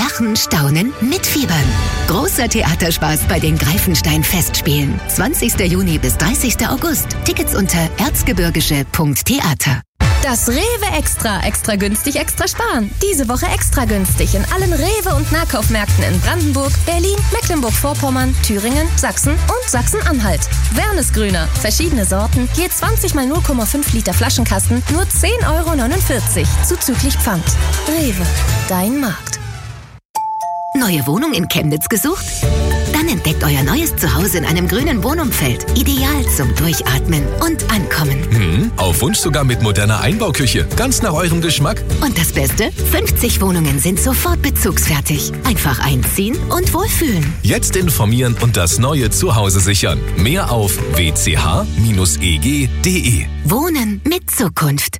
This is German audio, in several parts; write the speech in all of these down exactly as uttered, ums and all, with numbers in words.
Lachen, Staunen, Mitfiebern. Großer Theaterspaß bei den Greifenstein-Festspielen. zwanzigster Juni bis dreißigster August. Tickets unter erzgebirgische Punkt theater. Das Rewe Extra. Extra günstig, extra sparen. Diese Woche extra günstig in allen Rewe- und Nahkaufmärkten in Brandenburg, Berlin, Mecklenburg-Vorpommern, Thüringen, Sachsen und Sachsen-Anhalt. Wernesgrüner. Verschiedene Sorten. Je zwanzig mal null Komma fünf Liter Flaschenkasten. Nur zehn Euro neunundvierzig. Zuzüglich Pfand. Rewe. Dein Markt. Neue Wohnung in Chemnitz gesucht? Dann entdeckt euer neues Zuhause in einem grünen Wohnumfeld. Ideal zum Durchatmen und Ankommen. Hm, auf Wunsch sogar mit moderner Einbauküche. Ganz nach eurem Geschmack. Und das Beste? fünfzig Wohnungen sind sofort bezugsfertig. Einfach einziehen und wohlfühlen. Jetzt informieren und das neue Zuhause sichern. Mehr auf w c h Bindestrich e g punkt d e. Wohnen mit Zukunft.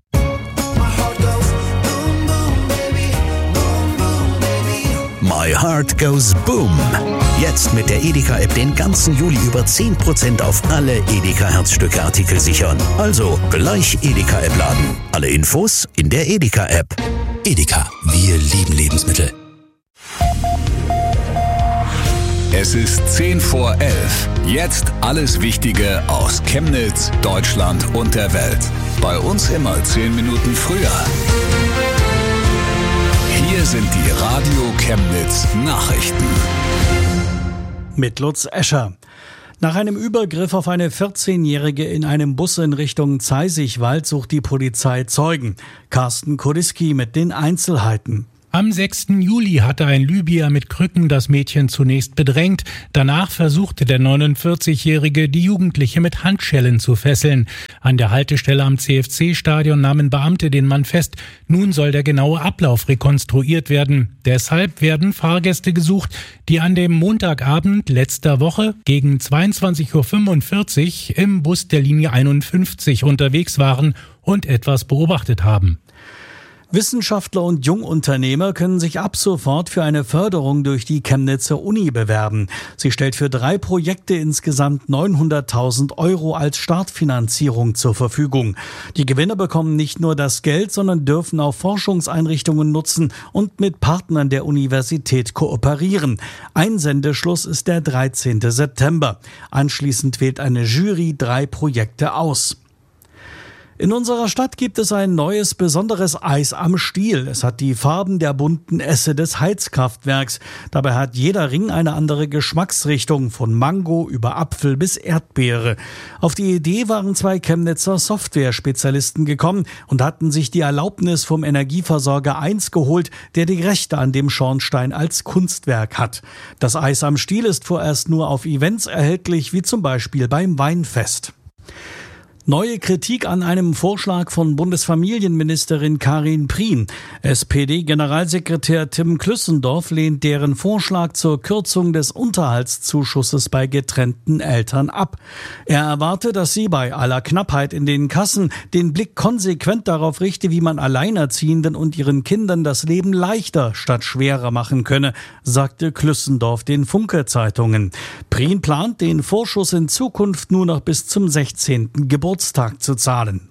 My Heart Goes Boom. Jetzt mit der Edeka-App den ganzen Juli über zehn Prozent auf alle Edeka-Herzstücke-Artikel sichern. Also gleich Edeka-App laden. Alle Infos in der Edeka-App. Edeka, wir lieben Lebensmittel. Es ist zehn vor elf. Jetzt alles Wichtige aus Chemnitz, Deutschland und der Welt. Bei uns immer zehn Minuten früher. Hier sind die Radio Chemnitz Nachrichten. Mit Lutz Escher. Nach einem Übergriff auf eine vierzehnjährige in einem Bus in Richtung Zeisigwald sucht die Polizei Zeugen. Carsten Kodiski mit den Einzelheiten. Am sechsten Juli hatte ein Libyer mit Krücken das Mädchen zunächst bedrängt. Danach versuchte der neunundvierzigjährige, die Jugendliche mit Handschellen zu fesseln. An der Haltestelle am C F C-Stadion nahmen Beamte den Mann fest. Nun soll der genaue Ablauf rekonstruiert werden. Deshalb werden Fahrgäste gesucht, die an dem Montagabend letzter Woche gegen zweiundzwanzig Uhr fünfundvierzig im Bus der Linie einundfünfzig unterwegs waren und etwas beobachtet haben. Wissenschaftler und Jungunternehmer können sich ab sofort für eine Förderung durch die Chemnitzer Uni bewerben. Sie stellt für drei Projekte insgesamt neunhunderttausend Euro als Startfinanzierung zur Verfügung. Die Gewinner bekommen nicht nur das Geld, sondern dürfen auch Forschungseinrichtungen nutzen und mit Partnern der Universität kooperieren. Einsendeschluss ist der dreizehnten September. Anschließend wählt eine Jury drei Projekte aus. In unserer Stadt gibt es ein neues, besonderes Eis am Stiel. Es hat die Farben der bunten Esse des Heizkraftwerks. Dabei hat jeder Ring eine andere Geschmacksrichtung, von Mango über Apfel bis Erdbeere. Auf die Idee waren zwei Chemnitzer Software-Spezialisten gekommen und hatten sich die Erlaubnis vom Energieversorger eins geholt, der die Rechte an dem Schornstein als Kunstwerk hat. Das Eis am Stiel ist vorerst nur auf Events erhältlich, wie zum Beispiel beim Weinfest. Neue Kritik an einem Vorschlag von Bundesfamilienministerin Karin Prien. S P D-Generalsekretär Tim Klüssendorf lehnt deren Vorschlag zur Kürzung des Unterhaltszuschusses bei getrennten Eltern ab. Er erwarte, dass sie bei aller Knappheit in den Kassen den Blick konsequent darauf richte, wie man Alleinerziehenden und ihren Kindern das Leben leichter statt schwerer machen könne, sagte Klüssendorf den Funke-Zeitungen. Prien plant, den Vorschuss in Zukunft nur noch bis zum sechzehnten Geburtstag zu zahlen.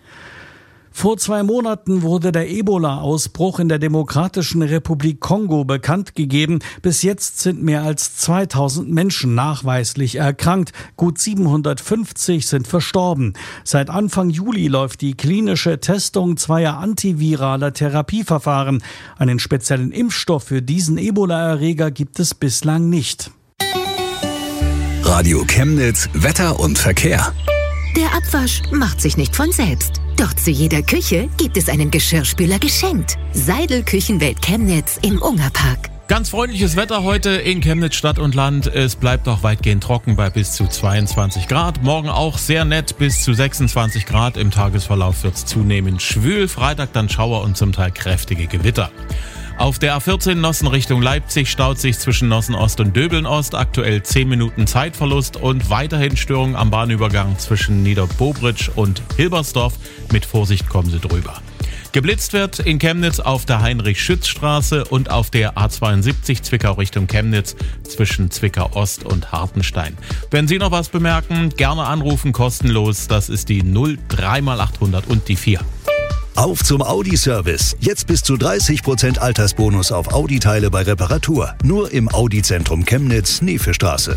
Vor zwei Monaten wurde der Ebola-Ausbruch in der Demokratischen Republik Kongo bekannt gegeben. Bis jetzt sind mehr als zweitausend Menschen nachweislich erkrankt. Gut siebenhundertfünfzig sind verstorben. Seit Anfang Juli läuft die klinische Testung zweier antiviraler Therapieverfahren. Einen speziellen Impfstoff für diesen Ebola-Erreger gibt es bislang nicht. Radio Chemnitz, Wetter und Verkehr. Der Abwasch macht sich nicht von selbst. Doch zu jeder Küche gibt es einen Geschirrspüler geschenkt. Seidel Küchenwelt Chemnitz im Ungerpark. Ganz freundliches Wetter heute in Chemnitz Stadt und Land. Es bleibt auch weitgehend trocken bei bis zu zweiundzwanzig Grad. Morgen auch sehr nett bis zu sechsundzwanzig Grad. Im Tagesverlauf wird es zunehmend schwül. Freitag dann Schauer und zum Teil kräftige Gewitter. Auf der A vierzehn Nossen Richtung Leipzig staut sich zwischen Nossen Ost und Döbeln Ost. Aktuell zehn Minuten Zeitverlust und weiterhin Störungen am Bahnübergang zwischen Niederbobritsch und Hilbersdorf. Mit Vorsicht kommen Sie drüber. Geblitzt wird in Chemnitz auf der Heinrich-Schütz-Straße und auf der A zweiundsiebzig Zwickau Richtung Chemnitz zwischen Zwickau Ost und Hartenstein. Wenn Sie noch was bemerken, gerne anrufen, kostenlos. Das ist die null drei mal achthundert und die vier. Auf zum Audi-Service. Jetzt bis zu dreißig Prozent Altersbonus auf Audi-Teile bei Reparatur. Nur im Audi-Zentrum Chemnitz, Neefestraße.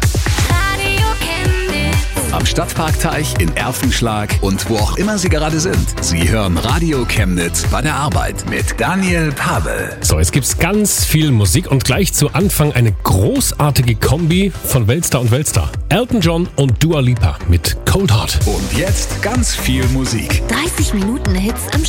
Am Stadtparkteich, in Erfenschlag und wo auch immer Sie gerade sind. Sie hören Radio Chemnitz bei der Arbeit mit Daniel Pavel. So, jetzt gibt's ganz viel Musik und gleich zu Anfang eine großartige Kombi von Weltstar und Weltstar. Elton John und Dua Lipa mit Cold Heart. Und jetzt ganz viel Musik. dreißig Minuten Hits am